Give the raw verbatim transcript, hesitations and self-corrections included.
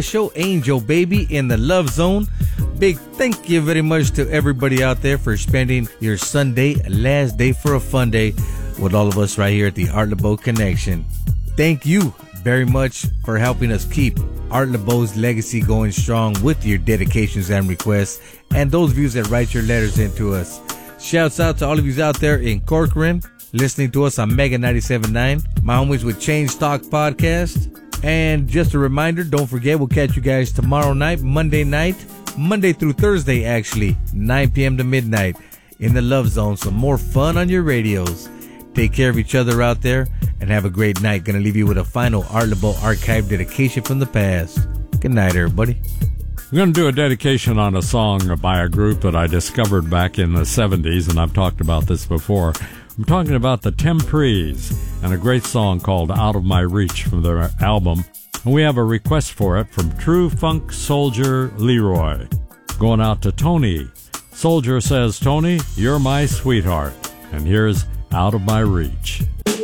Show Angel Baby in the Love Zone. Big thank you very much to everybody out there for spending your Sunday, last day for a fun day, with all of us right here at the Art Laboe Connection. Thank you very much for helping us keep Art Laboe's legacy going strong with your dedications and requests, and those views that write your letters into us. Shouts out to all of you out there in Corcoran, listening to us on Mega ninety-seven point nine, my homies with Change Talk Podcast. And just a reminder, don't forget, we'll catch you guys tomorrow night, Monday night, Monday through Thursday actually, nine p.m. to midnight in the Love Zone. Some more fun on your radios. Take care of each other out there and have a great night. Gonna leave you with a final Art Laboe archive dedication from the past. Good night, everybody. I'm going to do a dedication on a song by a group that I discovered back in the seventies, and I've talked about this before. I'm talking about the Temprees and a great song called Out of My Reach from their album. And we have a request for it from True Funk Soldier Leroy. Going out to Tony. Soldier says, Tony, you're my sweetheart. And here's Out of My Reach.